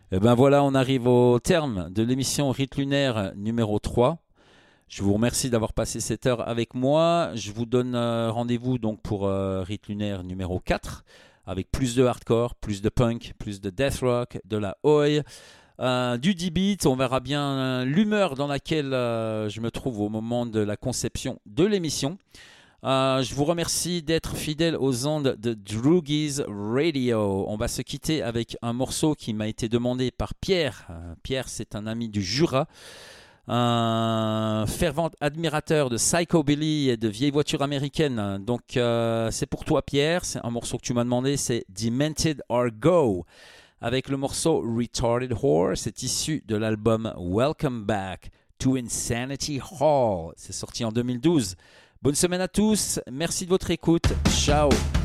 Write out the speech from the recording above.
Et ben voilà, on arrive au terme de l'émission Rite lunaire numéro 3. Je vous remercie d'avoir passé cette heure avec moi. Je vous donne rendez-vous donc pour Rite lunaire numéro 4 avec plus de hardcore, plus de punk, plus de death rock, de la oi, du D-beat. On verra bien l'humeur dans laquelle je me trouve au moment de la conception de l'émission. Je vous remercie d'être fidèle aux ondes de Droogies Radio. On va se quitter avec un morceau qui m'a été demandé par Pierre. Pierre, c'est un ami du Jura, un fervent admirateur de psychobilly et de vieilles voitures américaines. Donc c'est pour toi Pierre, c'est un morceau que tu m'as demandé, c'est Demented Argo avec le morceau Retarded Whore. C'est issu de l'album Welcome Back to Insanity Hall. C'est sorti en 2012. Bonne semaine à tous, merci de votre écoute, ciao.